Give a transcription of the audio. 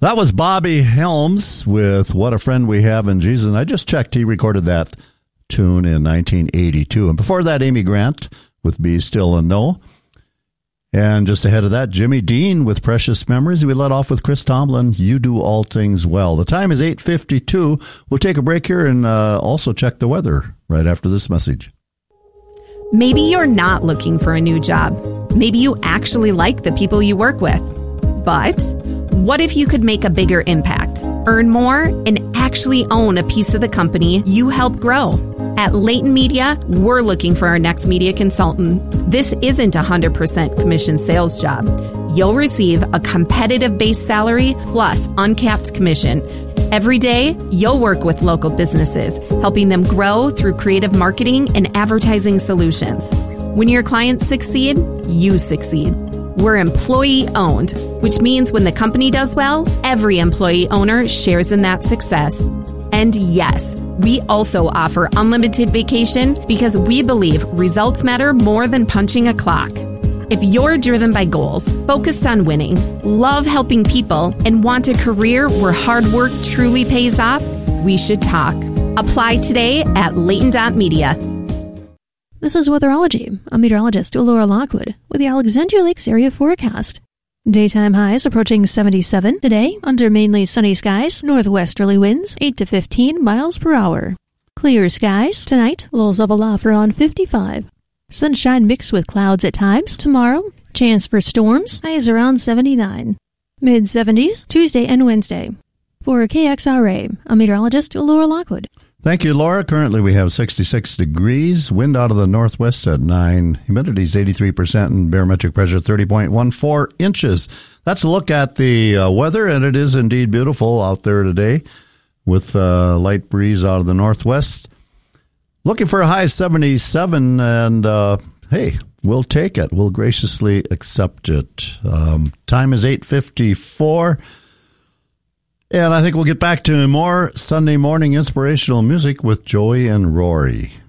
That was Bobby Helms with What a Friend We Have in Jesus. And I just checked, he recorded that tune in 1982. And before that, Amy Grant with Be Still and Know. And just ahead of that, Jimmy Dean with Precious Memories. We let off with Chris Tomlin, You Do All Things Well. The time is 8:52. We'll take a break here and also check the weather right after this message. Maybe you're not looking for a new job. Maybe you actually like the people you work with. But what if you could make a bigger impact, earn more, and actually own a piece of the company you help grow? At Leighton Media, we're looking for our next media consultant. This isn't a 100% commission sales job. You'll receive a competitive base salary plus uncapped commission. Every day, you'll work with local businesses, helping them grow through creative marketing and advertising solutions. When your clients succeed, you succeed. We're employee-owned, which means when the company does well, every employee owner shares in that success. And yes, we also offer unlimited vacation because we believe results matter more than punching a clock. If you're driven by goals, focused on winning, love helping people, and want a career where hard work truly pays off, we should talk. Apply today at Leighton.media. This is Weatherology. I'm meteorologist Laura Lockwood with the Alexandria Lakes area forecast. Daytime highs approaching 77 today under mainly sunny skies, northwesterly winds 8 to 15 miles per hour. Clear skies tonight, lows level off around 55. Sunshine mixed with clouds at times tomorrow. Chance for storms, highs around 79. Mid-70s Tuesday and Wednesday. For KXRA, I'm meteorologist Laura Lockwood. Thank you, Laura. Currently, we have 66 degrees, wind out of the northwest at 9, humidity is 83%, and barometric pressure 30.14 inches. That's a look at the weather, and it is indeed beautiful out there today with a light breeze out of the northwest. Looking for a high 77, and hey, we'll take it. We'll graciously accept it. Time is 8:54. And I think we'll get back to more Sunday morning inspirational music with Joey and Rory.